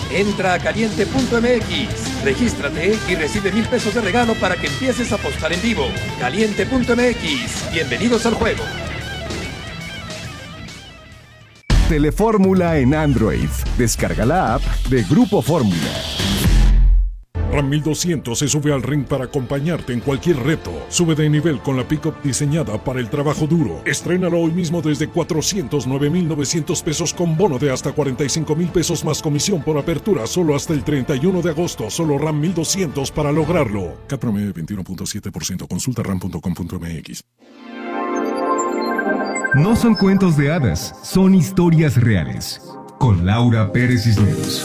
Entra a caliente.mx, regístrate y recibe 1,000 pesos de regalo para que empieces a apostar en vivo. Caliente.mx, bienvenidos al juego. Telefórmula en Android. Descarga la app de Grupo Fórmula. Ram 1200 se sube al ring para acompañarte en cualquier reto. Sube de nivel con la pickup diseñada para el trabajo duro. Estrénalo hoy mismo desde 409,900 pesos con bono de hasta 45,000 pesos más comisión por apertura solo hasta el 31 de agosto. Solo Ram 1200 para lograrlo. CAT promedio 21.7%. Consulta ram.com.mx. No son cuentos de hadas, son historias reales. Con Laura Pérez Cisneros.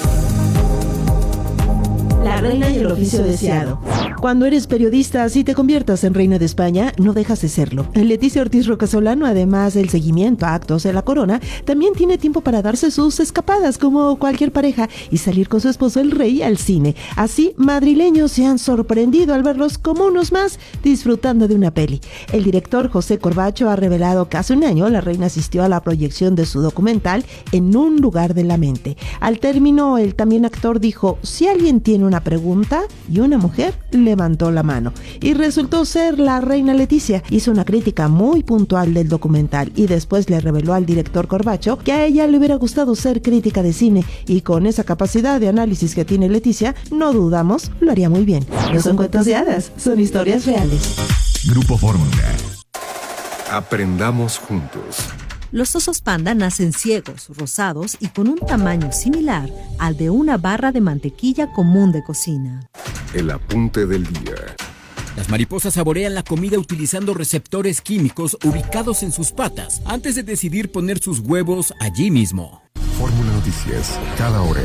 La reina y el oficio deseado. Cuando eres periodista, si te conviertas en reina de España, no dejas de serlo. Leticia Ortiz Rocasolano, además del seguimiento a actos de la corona, también tiene tiempo para darse sus escapadas como cualquier pareja y salir con su esposo el rey al cine. Así, madrileños se han sorprendido al verlos como unos más disfrutando de una peli. El director José Corbacho ha revelado que hace un año la reina asistió a la proyección de su documental En un lugar de la mente. Al término, el también actor dijo: si alguien tiene una pregunta, y una mujer levantó la mano. Y resultó ser la reina Leticia. Hizo una crítica muy puntual del documental y después le reveló al director Corbacho que a ella le hubiera gustado ser crítica de cine, y con esa capacidad de análisis que tiene Leticia, no dudamos, lo haría muy bien. No son cuentos de hadas, son historias reales. Grupo Fórmula. Aprendamos juntos. Los osos panda nacen ciegos, rosados y con un tamaño similar al de una barra de mantequilla común de cocina. El apunte del día. Las mariposas saborean la comida utilizando receptores químicos ubicados en sus patas antes de decidir poner sus huevos allí mismo. Fórmula Noticias, cada hora.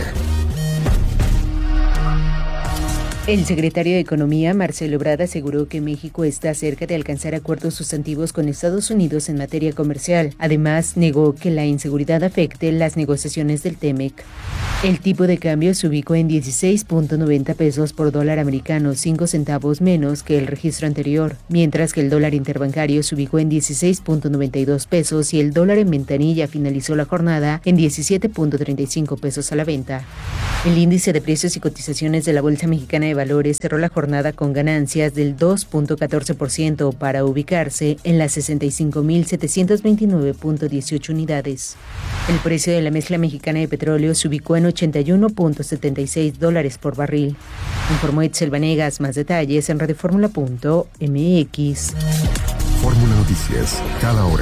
El secretario de Economía, Marcelo Ebrard, aseguró que México está cerca de alcanzar acuerdos sustantivos con Estados Unidos en materia comercial. Además, negó que la inseguridad afecte las negociaciones del TEMEC. El tipo de cambio se ubicó en 16.90 pesos por dólar americano, 5 centavos menos que el registro anterior, mientras que el dólar interbancario se ubicó en 16.92 pesos y el dólar en ventanilla finalizó la jornada en 17.35 pesos a la venta. El índice de precios y cotizaciones de la Bolsa Mexicana de Valores cerró la jornada con ganancias del 2.14% para ubicarse en las 65.729.18 unidades. El precio de la mezcla mexicana de petróleo se ubicó en $81.76 por barril. Informó Itzel Vanegas. Más detalles en radioformula.mx. Fórmula Noticias, cada hora.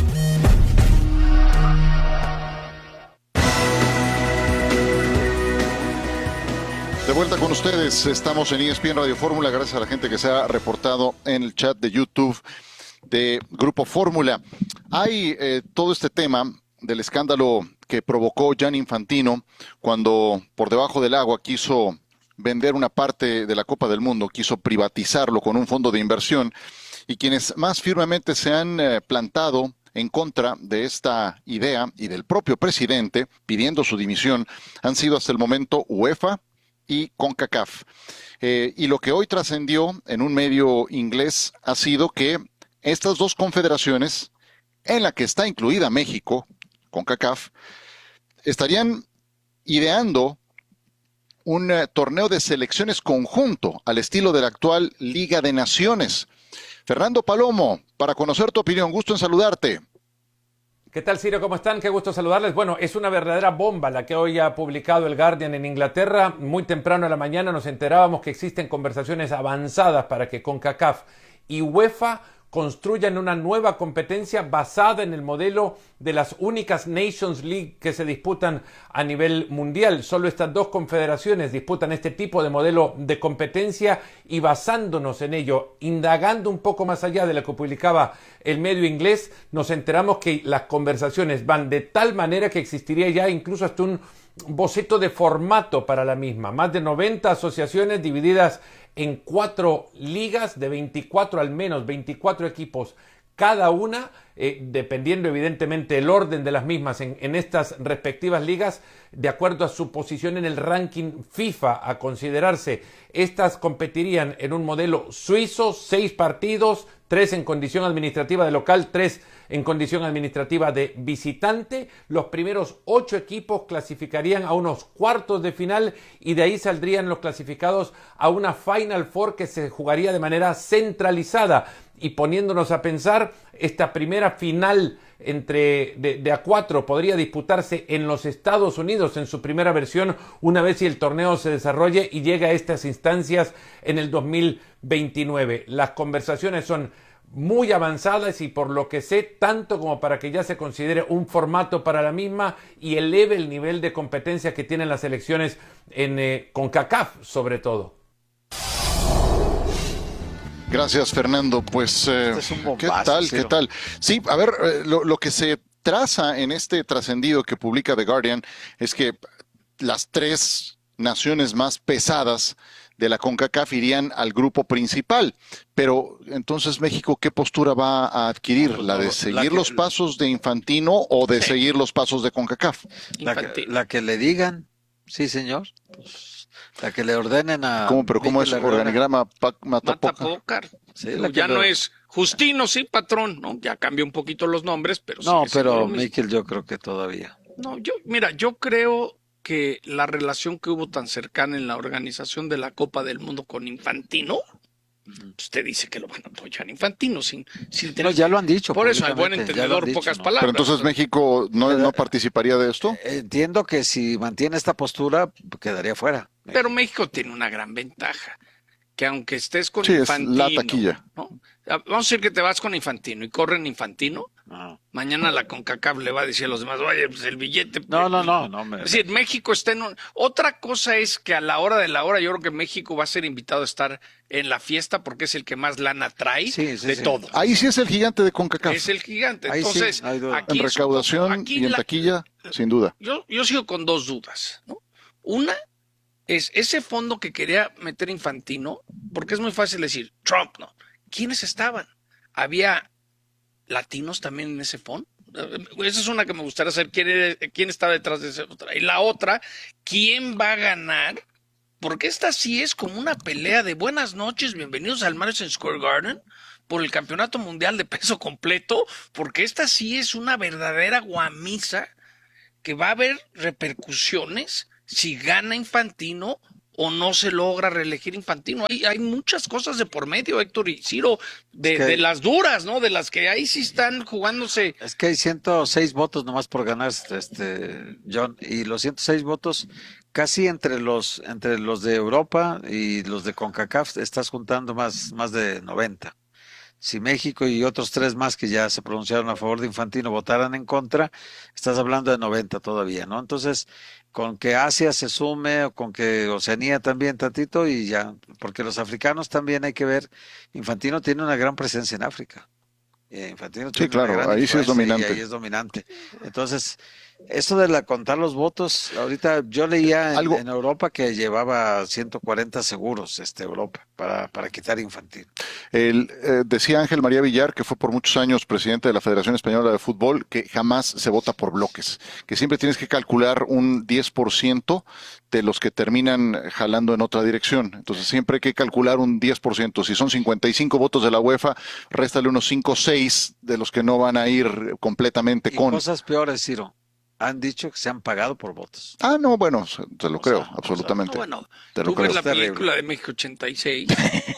De vuelta con ustedes, estamos en ESPN Radio Fórmula, gracias a la gente que se ha reportado en el chat de YouTube de Grupo Fórmula. Hay todo este tema del escándalo que provocó Gianni Infantino cuando por debajo del agua quiso vender una parte de la Copa del Mundo, quiso privatizarlo con un fondo de inversión, y quienes más firmemente se han plantado en contra de esta idea y del propio presidente pidiendo su dimisión han sido hasta el momento UEFA y CONCACAF. Y lo que hoy trascendió en un medio inglés ha sido que estas dos confederaciones, en la que está incluida México, CONCACAF, estarían ideando un torneo de selecciones conjunto al estilo de la actual Liga de Naciones. Fernando Palomo, para conocer tu opinión, gusto en saludarte. ¿Qué tal, Ciro? ¿Cómo están? Qué gusto saludarles. Bueno, es una verdadera bomba la que hoy ha publicado el Guardian en Inglaterra. Muy temprano a la mañana nos enterábamos que existen conversaciones avanzadas para que CONCACAF y UEFA construyan una nueva competencia basada en el modelo de las únicas Nations League que se disputan a nivel mundial. Solo estas dos confederaciones disputan este tipo de modelo de competencia, y basándonos en ello, indagando un poco más allá de lo que publicaba el medio inglés, nos enteramos que las conversaciones van de tal manera que existiría ya incluso hasta un boceto de formato para la misma. Más de 90 asociaciones divididas en 4 ligas de 24, al menos 24 equipos cada una, dependiendo evidentemente el orden de las mismas en estas respectivas ligas, de acuerdo a su posición en el ranking FIFA a considerarse. Estas competirían en un modelo suizo, 6 partidos, 3 en condición administrativa de local, 3 en condición administrativa de visitante. Los primeros 8 equipos clasificarían a unos cuartos de final y de ahí saldrían los clasificados a una Final Four que se jugaría de manera centralizada. Y poniéndonos a pensar, esta primera final de A4 podría disputarse en los Estados Unidos en su primera versión, una vez si el torneo se desarrolle y llegue a estas instancias en el 2029. Las conversaciones son muy avanzadas y, por lo que sé, tanto como para que ya se considere un formato para la misma y eleve el nivel de competencia que tienen las selecciones en CONCACAF, sobre todo. Gracias, Fernando. Pues, es un bombazo, ¿qué tal? Ciro. ¿Qué tal? Sí, a ver, lo que se traza en este trascendido que publica The Guardian es que las 3 naciones más pesadas de la CONCACAF irían al grupo principal. Pero entonces, México, ¿qué postura va a adquirir? ¿La de seguir los pasos de Infantino o de seguir los pasos de CONCACAF? La que le digan, sí, señor. Pues, la que le ordenen a... ¿Cómo? ¿Pero cómo es? ¿Organigrama Matapócar? Sí, Ya no es Justino, sí, patrón, ¿no? Ya cambió un poquito los nombres, pero no, sigue siendo pero lo mismo. Mikel, yo creo que todavía. No, yo creo que la relación que hubo tan cercana en la organización de la Copa del Mundo con Infantino, usted dice que lo van a apoyar Infantino sin tener... No, ya lo han dicho. Por eso, al buen públicamente, entendedor, dicho, pocas ¿no? palabras. Pero entonces México no participaría de esto. Entiendo que si mantiene esta postura, quedaría fuera. Pero México tiene una gran ventaja, que aunque estés con Sí, Infantino... es la taquilla. ¿no? Vamos a decir que te vas con Infantino y corren Infantino, mañana la CONCACAF le va a decir a los demás, oye, pues el billete... No. Es decir, México está en Otra cosa es que a la hora de la hora yo creo que México va a ser invitado a estar en la fiesta porque es el que más lana trae todo. Ahí sí es el gigante de CONCACAF. Es el gigante. Ahí Entonces, sí, no hay duda. aquí En recaudación y en taquilla, sin duda. Yo sigo con 2 dudas, ¿no? Una es ese fondo que quería meter Infantino, porque es muy fácil decir, Trump, ¿no? ¿Quiénes estaban? ¿Había latinos también en ese fondo? Esa es una que me gustaría saber quién está detrás de esa otra. Y la otra, ¿quién va a ganar? Porque esta sí es como una pelea de buenas noches, bienvenidos al Madison Square Garden por el campeonato mundial de peso completo, porque esta sí es una verdadera guamisa que va a haber repercusiones si gana Infantino o no se logra reelegir Infantino. Hay muchas cosas de por medio, Héctor y Ciro, de las duras, ¿no? De las que ahí sí están jugándose. Es que hay 106 votos nomás por ganar, John, y los 106 votos casi entre los de Europa y los de CONCACAF estás juntando más de 90. Si México y otros 3 más que ya se pronunciaron a favor de Infantino votaran en contra, estás hablando de 90 todavía, ¿no? Entonces, con que Asia se sume o con que Oceanía también tantito y ya, porque los africanos también hay que ver, Infantino tiene una gran presencia en África. Infantino tiene una gran ahí sí es dominante. Y ahí es dominante. Entonces, eso de contar los votos, ahorita yo leía en Europa que llevaba 140 seguros Europa para quitar Infantino. Decía Ángel María Villar, que fue por muchos años presidente de la Federación Española de Fútbol, que jamás se vota por bloques, que siempre tienes que calcular un 10% de los que terminan jalando en otra dirección. Entonces siempre hay que calcular un 10%. Si son 55 votos de la UEFA, réstale unos 5 o 6 de los que no van a ir completamente con... Cosas peores, Ciro. Han dicho que se han pagado por votos. Ah, no, bueno, te lo creo, absolutamente. Tú ves la película de México 86.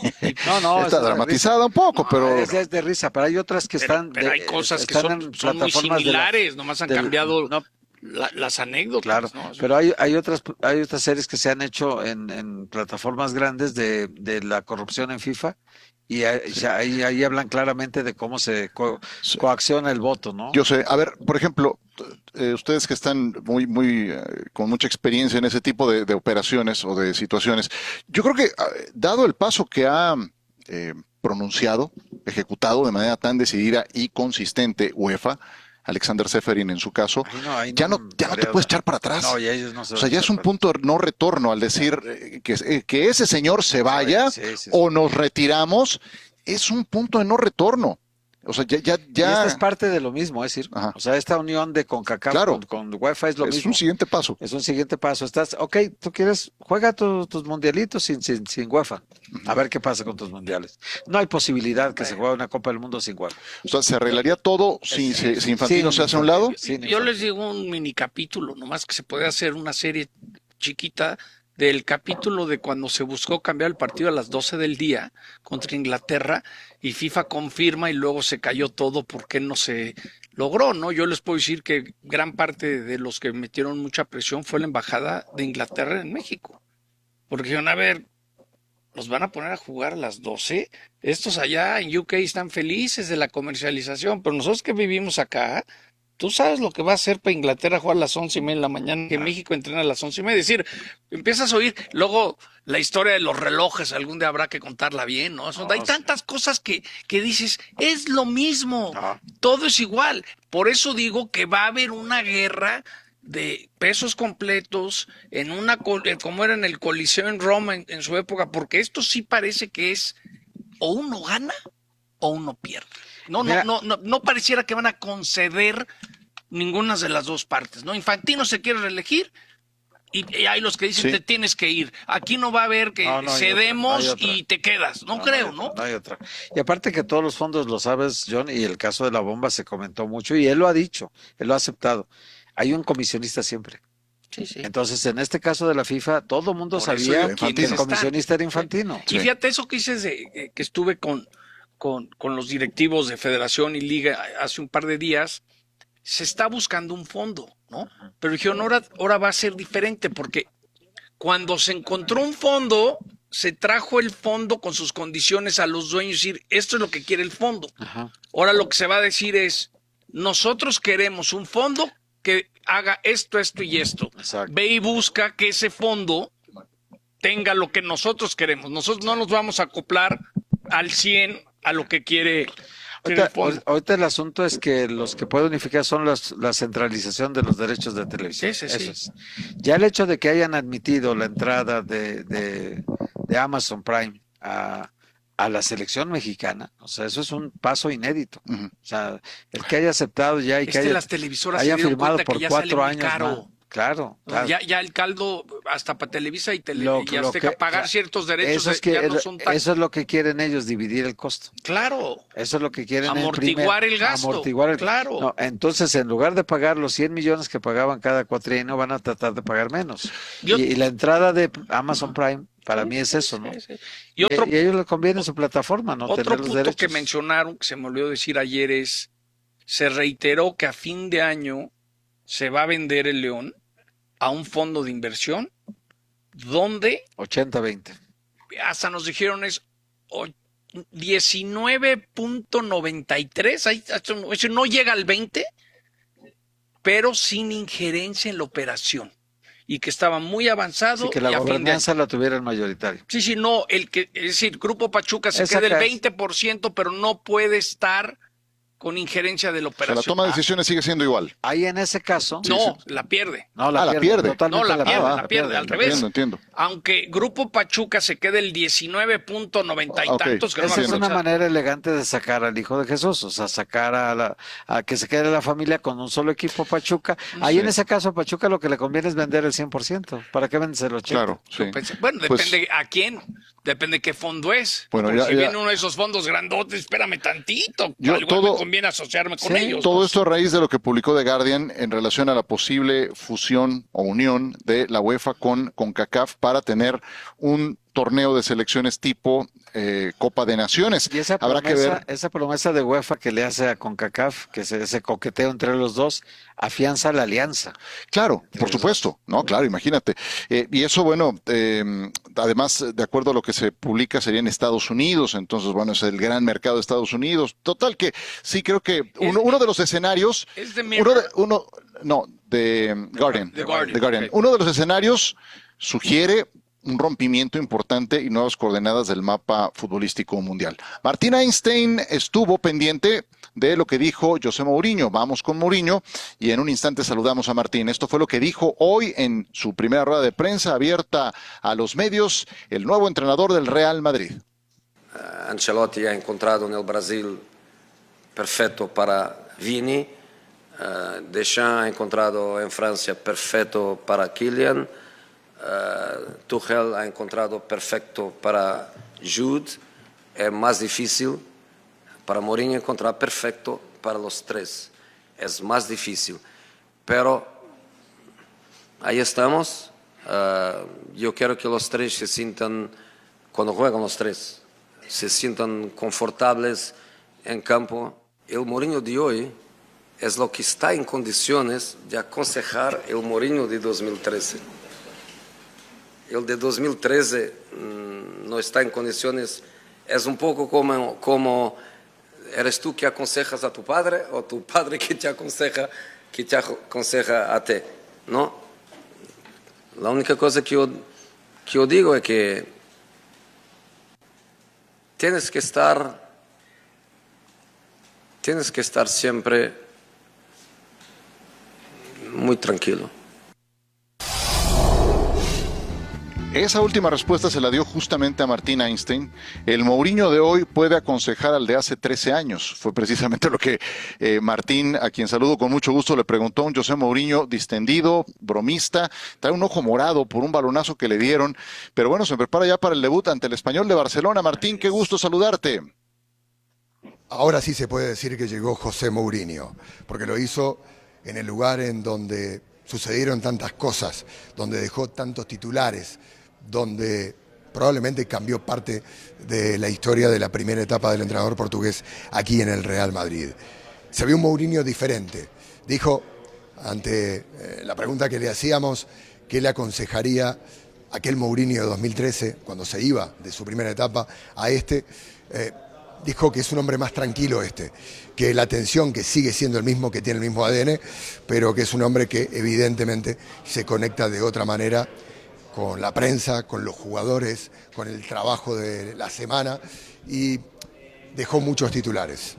No, está dramatizada un poco, pero... Es de risa, pero hay otras que están... Pero hay cosas que son muy similares, nomás han cambiado las anécdotas. Claro, ¿no? pero hay otras series que se han hecho en plataformas grandes de la corrupción en FIFA. Y ahí hablan claramente de cómo se coacciona el voto, ¿no? Yo sé. A ver, por ejemplo, ustedes que están muy con mucha experiencia en ese tipo de operaciones o de situaciones, yo creo que dado el paso que ha pronunciado, ejecutado de manera tan decidida y consistente UEFA, Alexander Seferin en su caso, ya no te puedes echar para atrás. No, y ellos no se o sea, ya es un punto de no retorno al decir que ese señor se vaya o nos retiramos, es un punto de no retorno. O sea, ya. Y esta es parte de lo mismo, es decir, o sea, esta unión de CONCACAF con UEFA es lo mismo. Es un siguiente paso. Es un siguiente paso. Tú quieres, juega tus mundialitos sin UEFA. A ver qué pasa con tus mundiales. No hay posibilidad que se juegue una Copa del Mundo sin UEFA. O sea, ¿se arreglaría todo si Infantino se hace a un lado? Yo les digo un mini capítulo, nomás que se puede hacer una serie chiquita del capítulo de cuando se buscó cambiar el partido a las 12 del día contra Inglaterra y FIFA confirma y luego se cayó todo porque no se logró, ¿no? Yo les puedo decir que gran parte de los que metieron mucha presión fue la embajada de Inglaterra en México. Porque dijeron, a ver, ¿nos van a poner a jugar a las 12? Estos allá en UK están felices de la comercialización, pero nosotros que vivimos acá, tú sabes lo que va a hacer para Inglaterra jugar a las 11:30 de la mañana, que México entrena a las 11:30. Es decir, empiezas a oír, luego la historia de los relojes, algún día habrá que contarla bien, ¿no? Hay tantas cosas que dices, es lo mismo, todo es igual. Por eso digo que va a haber una guerra de pesos completos como era en el Coliseo en Roma en su época, porque esto sí parece que es o uno gana o uno pierde. No pareciera que van a conceder ninguna de las dos partes, ¿no? Infantino se quiere reelegir y hay los que dicen te tienes que ir. Aquí no va a haber que cedemos y te quedas. No creo, ¿no? No hay otra. Y aparte que todos los fondos, lo sabes, John, y el caso de la bomba se comentó mucho y él lo ha dicho, él lo ha aceptado. Hay un comisionista siempre. Sí, sí. Entonces, en este caso de la FIFA, todo el mundo sabía que el comisionista era Infantino. Y fíjate eso que dices que estuve con los directivos de Federación y Liga hace un par de días, se está buscando un fondo, ¿no? Pero dijeron, ahora va a ser diferente, porque cuando se encontró un fondo, se trajo el fondo con sus condiciones a los dueños, y decir, esto es lo que quiere el fondo. Ahora lo que se va a decir es, nosotros queremos un fondo que haga esto y esto. Exacto. Ve y busca que ese fondo tenga lo que nosotros queremos. Nosotros no nos vamos a acoplar al 100 a lo que quiere ahorita el asunto es que los que pueden unificar son la centralización de los derechos de televisión. Sí. Eso es. Ya el hecho de que hayan admitido la entrada de Amazon Prime a la selección mexicana, o sea, eso es un paso inédito. O sea, el que haya aceptado ya y que las televisoras haya se dieron firmado cuenta por que ya 4 años caro. más. Claro. Ya el caldo, hasta para Televisa y Azteca, pagar ciertos derechos no son tan... Eso es lo que quieren ellos, dividir el costo. Claro. Eso es lo que quieren. Amortiguar el gasto. Claro. No, entonces, en lugar de pagar los 100 millones que pagaban cada cuatrienio, van a tratar de pagar menos. Y la entrada de Amazon Prime, para mí es eso, ¿no? Sí. Y a ellos les conviene su plataforma, ¿no? Otro tener los punto derechos. que mencionaron, que se me olvidó decir ayer, se reiteró que a fin de año se va a vender el León a un fondo de inversión donde 80-20. Hasta nos dijeron es 19.93, eso no llega al 20, pero sin injerencia en la operación y que estaba muy avanzado. Sí, que la gobernanza la tuviera el mayoritario. Sí, no, es decir, Grupo Pachuca se queda el 20%, pero no puede estar con injerencia de la operación. O sea, la toma de decisiones sigue siendo igual. Ahí en ese caso... La pierde. No, la pierde. La pierde, al revés. Entiendo. Aunque Grupo Pachuca se quede el 19.90 y tantos. Esa es una manera elegante de sacar al Hijo de Jesús, o sea, sacar a que se quede la familia con un solo equipo Pachuca. Ahí en ese caso a Pachuca lo que le conviene es vender el 100%. ¿Para qué vendes el 80%? Claro, sí. Bueno, depende a quién. Depende de qué fondo es. Bueno, si viene uno de esos fondos grandotes, espérame tantito. Me conviene asociarme con ellos. Todo esto a raíz de lo que publicó The Guardian en relación a la posible fusión o unión de la UEFA con CONCACAF para tener un torneo de selecciones tipo Copa de Naciones. Y habrá que ver. Esa promesa de UEFA que le hace a CONCACAF, que ese coqueteo entre los dos, afianza la alianza. Claro, por supuesto. No, claro, imagínate. Y eso, bueno, además, de acuerdo a lo que se publica, sería en Estados Unidos. Entonces, bueno, es el gran mercado de Estados Unidos. Total que sí creo que uno de los escenarios... ¿Es de Guardian. The Guardian. Okay. Uno de los escenarios sugiere un rompimiento importante y nuevas coordenadas del mapa futbolístico mundial. Martín Einstein estuvo pendiente de lo que dijo José Mourinho. Vamos con Mourinho y en un instante saludamos a Martín. Esto fue lo que dijo hoy en su primera rueda de prensa abierta a los medios el nuevo entrenador del Real Madrid. Ancelotti ha encontrado en el Brasil perfecto para Vini. Deschamps ha encontrado en Francia perfecto para Kylian. Tuchel ha encontrado perfecto para Jude. Es más difícil para Mourinho encontrar perfecto para los tres. Es más difícil. Pero ahí estamos. Yo quiero que los tres se sientan, cuando juegan los tres, se sientan confortables en campo. El Mourinho de hoy es lo que está en condiciones de aconsejar el Mourinho de 2013. El de 2013 no está en condiciones, es un poco como eres tú que aconsejas a tu padre o tu padre que te aconseja a ti, ¿no? La única cosa que yo digo es que tienes que estar siempre muy tranquilo. Esa última respuesta se la dio justamente a Martín Einstein. El Mourinho de hoy puede aconsejar al de hace 13 años. Fue precisamente lo que Martín, a quien saludo con mucho gusto, le preguntó a un José Mourinho distendido, bromista, trae un ojo morado por un balonazo que le dieron. Pero bueno, se prepara ya para el debut ante el Español de Barcelona. Martín, qué gusto saludarte. Ahora sí se puede decir que llegó José Mourinho, porque lo hizo en el lugar en donde sucedieron tantas cosas, donde dejó tantos titulares, donde probablemente cambió parte de la historia de la primera etapa del entrenador portugués aquí en el Real Madrid. Se vio un Mourinho diferente. Dijo, ante la pregunta que le hacíamos, qué le aconsejaría aquel Mourinho de 2013, cuando se iba de su primera etapa a dijo que es un hombre más tranquilo que la tensión, que sigue siendo el mismo, que tiene el mismo ADN, pero que es un hombre que evidentemente se conecta de otra manera con la prensa, con los jugadores, con el trabajo de la semana, y dejó muchos titulares.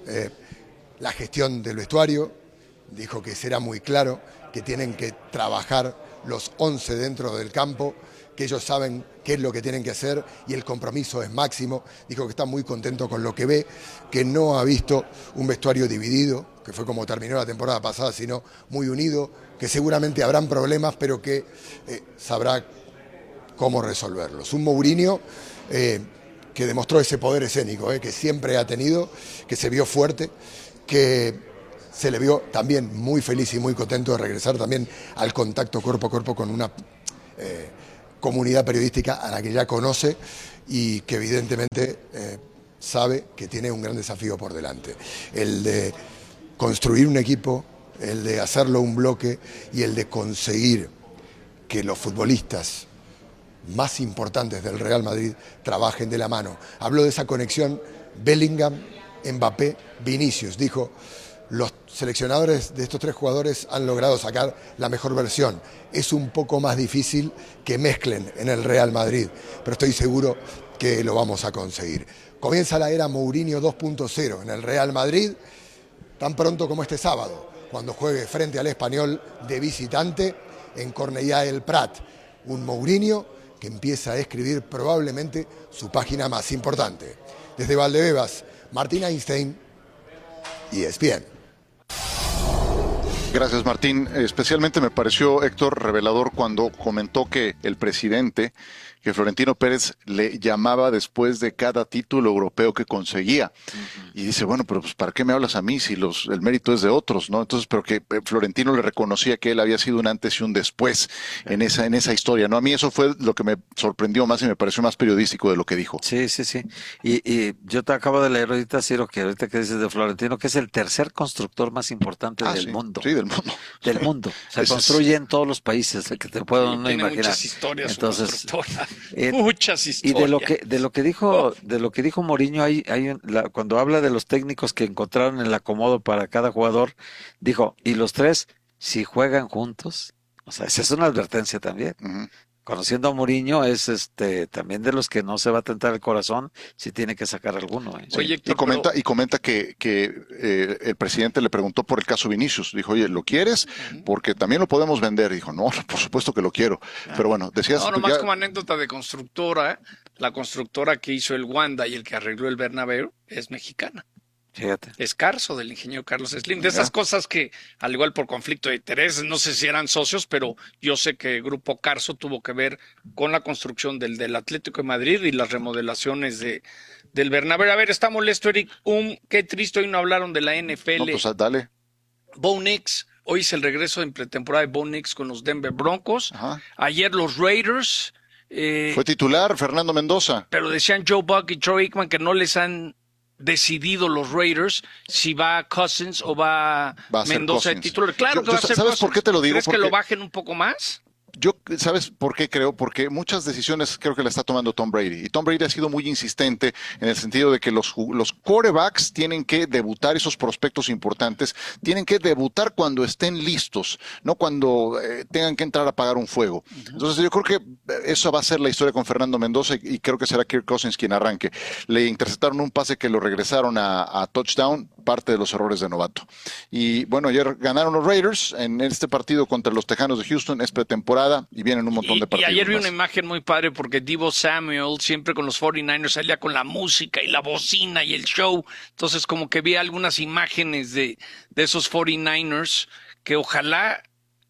La gestión del vestuario, dijo que será muy claro, que tienen que trabajar los 11 dentro del campo, que ellos saben qué es lo que tienen que hacer y el compromiso es máximo. Dijo que está muy contento con lo que ve, que no ha visto un vestuario dividido, que fue como terminó la temporada pasada, sino muy unido, que seguramente habrán problemas, pero que sabrá cómo resolverlos. Un Mourinho que demostró ese poder escénico que siempre ha tenido, que se vio fuerte, que se le vio también muy feliz y muy contento de regresar también al contacto cuerpo a cuerpo con una comunidad periodística a la que ya conoce y que evidentemente sabe que tiene un gran desafío por delante. El de construir un equipo, el de hacerlo un bloque y el de conseguir que los futbolistas más importantes del Real Madrid trabajen de la mano. Habló de esa conexión Bellingham, Mbappé, Vinicius. Dijo, los seleccionadores de estos tres jugadores han logrado sacar la mejor versión. Es un poco más difícil que mezclen en el Real Madrid, pero estoy seguro que lo vamos a conseguir. Comienza la era Mourinho 2.0 en el Real Madrid, tan pronto como este sábado, cuando juegue frente al Español de visitante en Cornellà del Prat. Un Mourinho que empieza a escribir probablemente su página más importante. Desde Valdebebas, Martín Einstein, ESPN. Gracias, Martín. Especialmente me pareció, Héctor, revelador cuando comentó que el presidente, que Florentino Pérez le llamaba después de cada título europeo que conseguía. Y dice, bueno, pero pues ¿para qué me hablas a mí si el mérito es de otros, ¿no? Entonces, pero que Florentino le reconocía que él había sido un antes y un después en esa historia, ¿no? A mí eso fue lo que me sorprendió más y me pareció más periodístico de lo que dijo. Sí. Y yo te acabo de leer ahorita, Ciro, que ahorita que dices de Florentino, que es el tercer constructor más importante del mundo. Sí, del mundo. Del mundo. Se construye en todos los países, que te puedo no imaginar. Muchas historias, entonces, muchas historias. Y de lo que dijo Mourinho, cuando habla de los técnicos que encontraron el acomodo para cada jugador, dijo, y los tres, si juegan juntos, o sea, esa es una advertencia también. Conociendo a Mourinho, es también de los que no se va a tentar el corazón si tiene que sacar alguno. Oye, Héctor, y comenta que el presidente le preguntó por el caso Vinicius. Dijo, oye, ¿lo quieres? Porque también lo podemos vender. Dijo, no, por supuesto que lo quiero. Pero bueno, decías... No, nomás como anécdota de constructora, la constructora que hizo el Wanda y el que arregló el Bernabéu es mexicana. Fíjate. Escarzo del ingeniero Carlos Slim. De esas cosas que, al igual por conflicto de interés, no sé si eran socios, pero yo sé que el Grupo Carso tuvo que ver con la construcción del Atlético de Madrid y las remodelaciones del Bernabéu. A ver, está molesto Eric. Qué triste, hoy no hablaron de la NFL. No, pues dale. Bo Nix, hoy es el regreso en pretemporada de Bo Nix con los Denver Broncos. Ajá. Ayer los Raiders. Fue titular Fernando Mendoza. Pero decían Joe Buck y Troy Aikman que no les han decidido los Raiders si va Cousins o va Mendoza de titular. Claro que va a ser ¿Sabes Cousins. por qué te lo digo? ¿Crees que lo bajen un poco más? Yo, ¿sabes por qué creo? Porque muchas decisiones creo que la está tomando Tom Brady. Y Tom Brady ha sido muy insistente en el sentido de que los quarterbacks tienen que debutar, esos prospectos importantes, tienen que debutar cuando estén listos, no cuando tengan que entrar a apagar un fuego. Entonces yo creo que eso va a ser la historia con Fernando Mendoza y creo que será Kirk Cousins quien arranque. Le interceptaron un pase que lo regresaron a touchdown, parte de los errores de novato. Y bueno, ayer ganaron los Raiders en este partido contra los Tejanos de Houston, es pretemporada y vienen un montón de partidos. Y ayer vi más. una imagen muy padre porque Deebo Samuel siempre con los 49ers salía con la música y la bocina y el show. Entonces como que vi algunas imágenes de esos 49ers que ojalá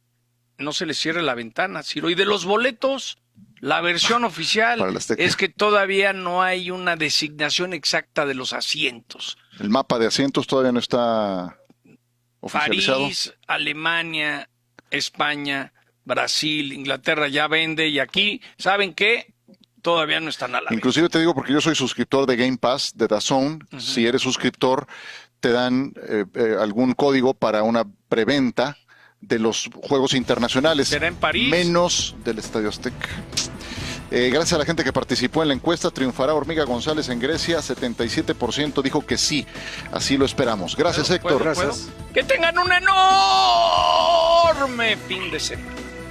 no se les cierre la ventana, Ciro. Y de los boletos, la versión oficial es que todavía no hay una designación exacta de los asientos. El mapa de asientos todavía no está oficializado. París, Alemania, España, Brasil, Inglaterra ya vende y aquí, ¿saben qué? Todavía no están a la venta. Inclusive te digo porque yo soy suscriptor de Game Pass, de DAZN. Si eres suscriptor, te dan algún código para una preventa de los juegos internacionales. ¿Será en París? Menos del Estadio Azteca. Gracias a la gente que participó en la encuesta, triunfará Hormiga González en Grecia, 77% dijo que sí, así lo esperamos. Gracias, Héctor. Gracias. Que tengan un enorme fin de semana.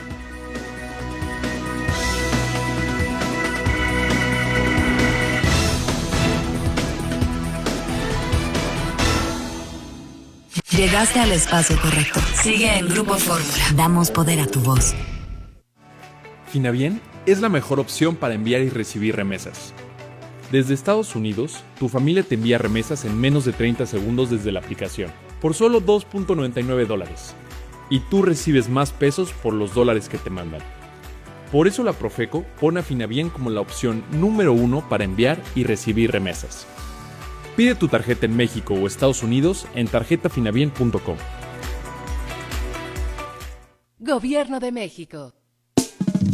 Llegaste al espacio correcto. Sigue en Grupo Fórmula. Damos poder a tu voz. Finavien es la mejor opción para enviar y recibir remesas. Desde Estados Unidos, tu familia te envía remesas en menos de 30 segundos desde la aplicación, por solo $2.99. Y tú recibes más pesos por los dólares que te mandan. Por eso la Profeco pone a Finavien como la opción número 1 para enviar y recibir remesas. Pide tu tarjeta en México o Estados Unidos en tarjetafinavien.com. Gobierno de México.